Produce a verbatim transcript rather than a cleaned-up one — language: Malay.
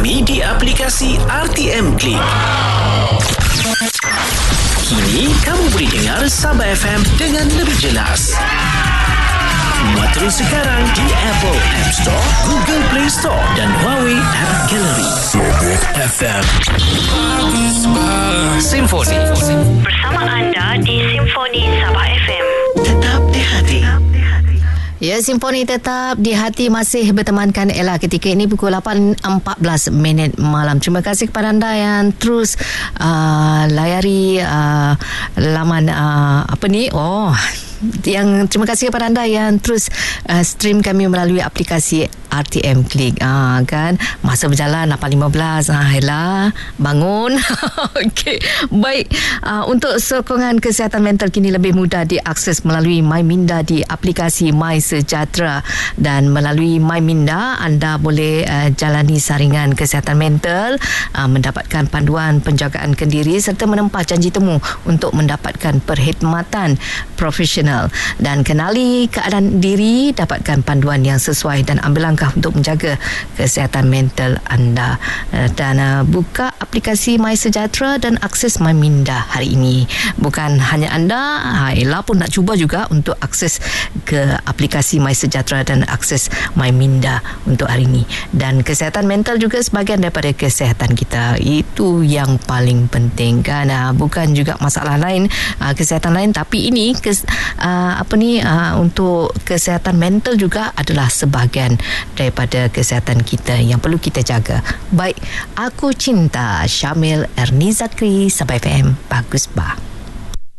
kami di aplikasi R T M Click. Kini kamu boleh dengar Sabah F M dengan lebih jelas. Muat terus sekarang di Apple App Store, Google Play Store dan Huawei App Gallery. Sabah F M. Simfoni. Bersama anda di Simfoni Sabah F M. Tetap di hati. Ya, Simfoni tetap di hati masih bertemankan Ella ketika ini pukul lapan empat belas minit malam. Terima kasih kepada anda yang terus uh, layari uh, laman uh, apa ni? Oh, yang terima kasih kepada anda yang terus uh, stream kami melalui aplikasi R T M Click. Ah, kan masa berjalan lapan lima belas. Ah, Ella bangun. Okey. Baik, uh, untuk sokongan kesihatan mental kini lebih mudah diakses melalui MyMinda di aplikasi My Sejahtera, dan melalui MyMinda anda boleh uh, jalani saringan kesihatan mental, uh, mendapatkan panduan penjagaan kendiri serta menempah janji temu untuk mendapatkan perkhidmatan profesional, dan kenali keadaan diri, dapatkan panduan yang sesuai dan ambil langkah untuk menjaga kesihatan mental anda. Dan uh, buka aplikasi My Sejahtera dan akses MyMinda hari ini. Bukan hanya anda, ha, Ella pun nak cuba juga untuk akses ke aplikasi My Sejahtera dan akses MyMinda untuk hari ini. Dan kesihatan mental juga sebahagian daripada kesihatan kita. Itu yang paling penting, kan? Uh, bukan juga masalah lain, uh, kesihatan lain, tapi ini kes, uh, apa ni uh, untuk kesihatan mental juga adalah sebahagian daripada kesihatan kita yang perlu kita jaga. Baik, aku cinta Syamil Erni Zakri, Sabah F M, bagus bah.